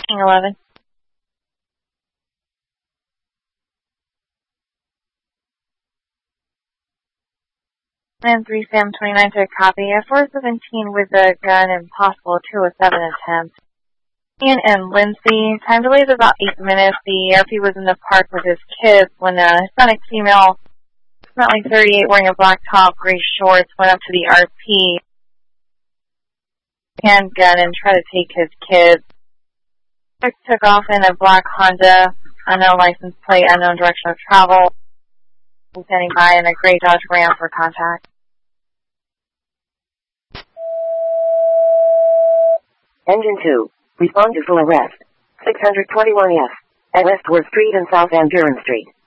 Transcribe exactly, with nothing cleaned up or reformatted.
eleven. And three Sam twenty-nine to copy. A four seventeen with a gun and possible two oh seven attempt. Ian and Lindsay. Time delay is about eight minutes. The R P was in the park with his kids when a Hispanic female, approximately thirty-eight, wearing a black top, gray shorts, went up to the R P handgun and tried to take his kids. Rick took off in a black Honda, unknown license plate, unknown direction of travel, standing by in a gray Dodge Ram for contact. Engine two. Respond to full arrest. six twenty-one F. At Westworth Street and South Van Buren Street.